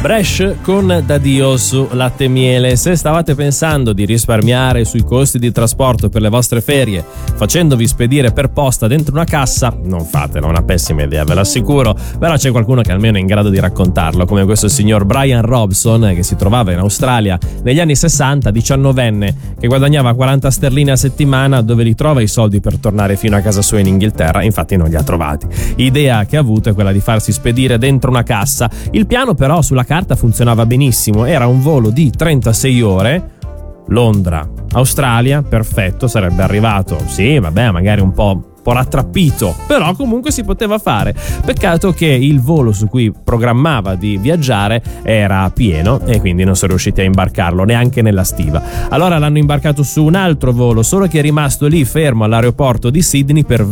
Bresh con Dadio su Latte e Miele. Se stavate pensando di risparmiare sui costi di trasporto per le vostre ferie facendovi spedire per posta dentro una cassa, non fatelo, è una pessima idea, ve l'assicuro. Però c'è qualcuno che almeno è in grado di raccontarlo, come questo signor Brian Robson, che si trovava in Australia negli anni 60, 19enne, che guadagnava 40 sterline a settimana. Dove li trova i soldi per tornare fino a casa sua in Inghilterra? Infatti non li ha trovati. Idea che ha avuto è quella di farsi spedire dentro una cassa. Il piano però sulla carta funzionava benissimo, era un volo di 36 ore, Londra, Australia, perfetto, sarebbe arrivato, sì, vabbè, magari un po' rattrappito, però comunque si poteva fare. Peccato che il volo su cui programmava di viaggiare era pieno e quindi non sono riusciti a imbarcarlo neanche nella stiva. Allora l'hanno imbarcato su un altro volo, solo che è rimasto lì fermo all'aeroporto di Sydney per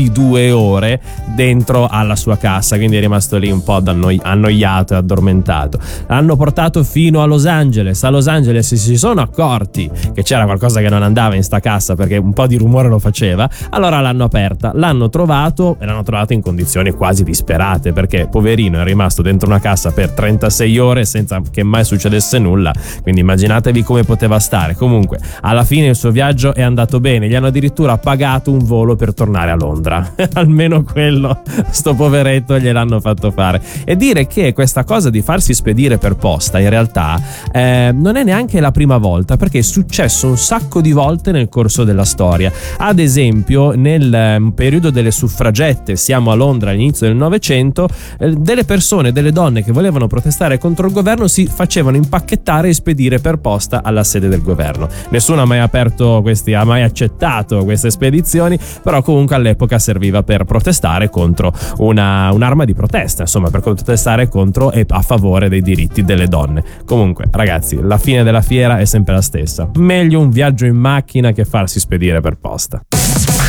22 ore dentro alla sua cassa, quindi è rimasto lì un po' annoiato e addormentato. L'hanno portato fino a Los Angeles. A Los Angeles si sono accorti che c'era qualcosa che non andava in sta cassa, perché un po' di rumore lo faceva. Allora l'hanno aperta, l'hanno trovato e l'hanno trovato in condizioni quasi disperate, perché poverino è rimasto dentro una cassa per 36 ore senza che mai succedesse nulla, quindi immaginatevi come poteva stare. Comunque alla fine il suo viaggio è andato bene, gli hanno addirittura pagato un volo per tornare a Londra almeno quello, sto poveretto, gliel'hanno fatto fare. E dire che questa cosa di farsi spedire per posta in realtà non è neanche la prima volta, perché è successo un sacco di volte nel corso della storia. Ad esempio nel periodo delle suffragette, siamo a Londra all'inizio del Novecento, delle persone, delle donne che volevano protestare contro il governo si facevano impacchettare e spedire per posta alla sede del governo. Nessuno ha mai ha mai accettato queste spedizioni, però comunque all'epoca serviva per protestare contro un'arma di protesta, insomma, per protestare contro e a favore dei diritti delle donne. Comunque ragazzi, la fine della fiera è sempre la stessa: meglio un viaggio in macchina che farsi spedire per posta.